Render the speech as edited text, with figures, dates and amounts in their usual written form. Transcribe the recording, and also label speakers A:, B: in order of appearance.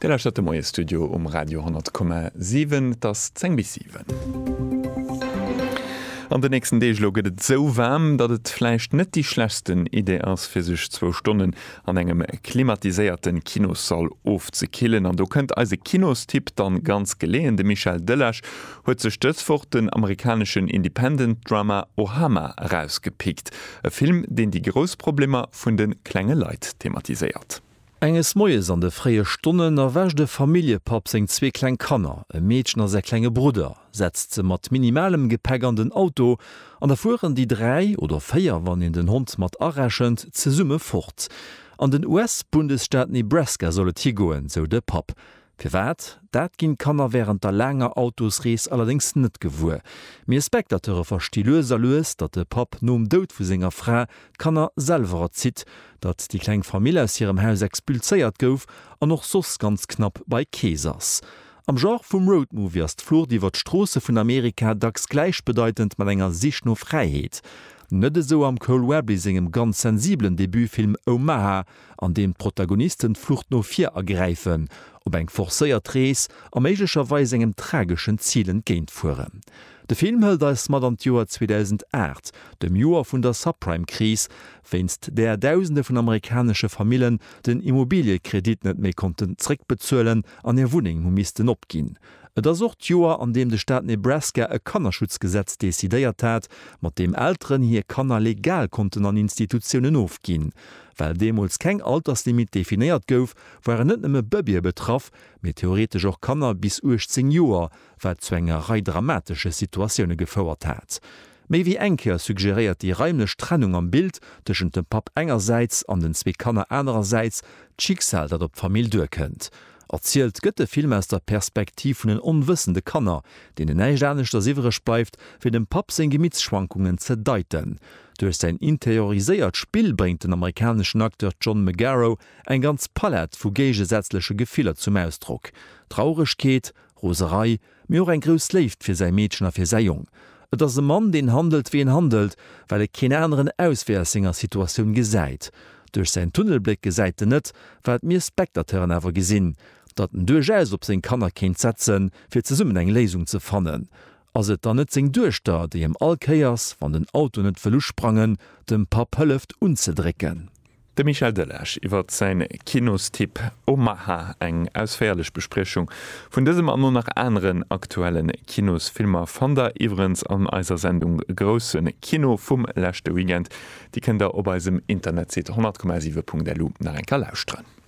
A: Der Stadt Moie Studio Radio 10,7 das 10 bis 7. An der nächsten Delo gët et so warm, dat et fleicht net die schlechtsten Idee ass fir sech 2 Stunden an engem klimatiséierten Kinosaal ofzekillen. An du könnt als Kinostipp dann ganz geleen. De Michael Delasch huet ze stötzfort den amerikanischen Independent-Drama Ohama rausgepickt. E Film, den die Großprobleme vun den klenge Leiit thematisiert.
B: Enges Moies an de freie Stunden erwäsch de Familiepap seg 2 klein Kanner, e Mädchen a se klenge Bruder, setzt ze mat minimalem Gepäck an den Auto, an der fuhren die 3 oder 4, wann in den Hund mat arrächend, ze Summe fort. An den US-Bundesstaat Nebraska sollet hi goen, so de Pap. Firwärt, dat ginn Kanner während der langer Autosrees allerdings net gewuer. Mir Spektateure verstilöser loes, dat de Pap nom Dout vu senger Fra Kanner selverer zit, dat die kleng Familie aus ihrem Haus expulséiert gouf an noch sos ganz knapp bei Käsers. Am Genre vum Roadmovie as d'Flor iwwer d'Strose vun Amerika dacks gleichbedeutend mat enger sich no Freiheet. Nëtte so am Cole Webley singem ganz sensiblen Debütfilm Omaha, an dem Protagonisten Flucht no 4 ergreifen, ob eng forcéiert Rees a méiglicherweis engem tragischen Zielen géint fuhren. De Film hëlt als mat an Joer 2008, dem Joer vun der Subprime-Krise, wennst der Tausende vun amerikanische Familien den Immobiliekredit net méi konnten zréck bezuelen an ihr Wuning misten opginn. Et ass och Joer an dem de Staat Nebraska e Kannerschutzgesetz desidéiert hat, mat dem Ären hier Kanner legal konnten an Institutionen ofginn. Weil demols keng Alterslimit definiert gouf, waren net nëmme Bëbier betraff, mit theoretisch auch Kanner bis 18 Joer, weil zu engerei dramatische Situationune gefauerert hat. Méi wie enker suggeriert die reimlech Trennung am Bild tschen dem Pap engerseits an den 2 Kanner einerseits d'Schicksal dat op d'Famill duerkennt. Erzielt gëtt de Film aus der Perspektiv vun den onwissende Kanner, den den neigernecht der siwerech bleifft, fir dem Pap seg Gemietzschwankungen zedeiten. Durch sein interioriséiert Spiel bringt den amerikanischen Akteur John McGarrow eng ganz Palett vu gegensätzliche Gefehler zum Ausdruck. Traurigkeit, Roserei, mir ein grös left fir sei Mädchen a fir sei Jung. Et ass e Mann, den handelt wie en handelt, weil keine anderen Auswärsinger Situation gesäit. Durch sein Tunnelblick gesäite net, weil mir Spektateuren awer gesinn, dat en Dugeis op se Kanner kind setzen, fir ze summen eng Lesung ze fannen. As et dann net seg Duerchter, déi em Alkeiers van den Auto net verlusprangen, dem Pap hëlleft unzedricken.
A: De Michael Delasch iwwer sein Kinostipp Omaha eng ausfährlech Besprechung vun dësem an nur nach anderen aktuellen Kinosfilmer van der Iwerens an eiser Sendung Grossen Kino vum lächte Weekend, die kennt der op eisem Internet 100,7.lu nach en Kalaustrand.